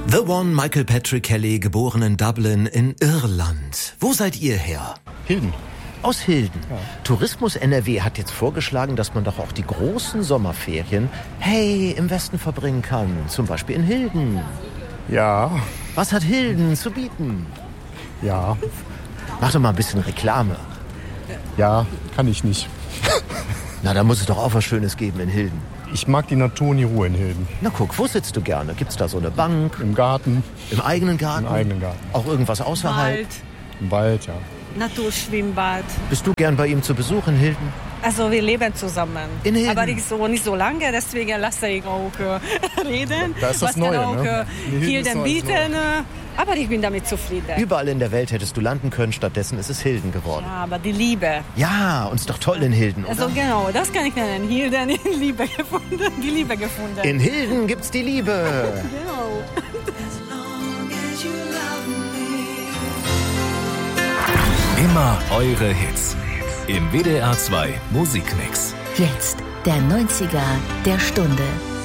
The One, Michael Patrick Kelly, geboren in Dublin in Irland. Wo seid ihr her? Hilden. Aus Hilden. Ja. Tourismus NRW hat jetzt vorgeschlagen, dass man doch auch die großen Sommerferien, im Westen verbringen kann. Zum Beispiel in Hilden. Ja. Was hat Hilden zu bieten? Ja. Mach doch mal ein bisschen Reklame. Ja, kann ich nicht. Na, da muss es doch auch was Schönes geben in Hilden. Ich mag die Natur und die Ruhe in Hilden. Na guck, wo sitzt du gerne? Gibt's da so eine Bank? Im Garten. Im eigenen Garten? Im eigenen Garten. Auch irgendwas außerhalb? Wald, Im Wald, ja. Naturschwimmbad. Bist du gern bei ihm zu Besuch in Hilden? Also wir leben zusammen. In Hilden? Aber nicht so lange, deswegen lasse ich auch reden. Da ist das was Neue, kann auch ne? Hilden bieten. Aber ich bin damit zufrieden. Überall in der Welt hättest du landen können, stattdessen ist es Hilden geworden. Ja, aber die Liebe. Ja, und ist doch toll in Hilden, oder? Also genau, das kann ich nennen. Hilden, die Liebe gefunden. In Hilden gibt's die Liebe. Genau. Immer eure Hits. Im WDR 2 Musikmix. Jetzt der 90er der Stunde.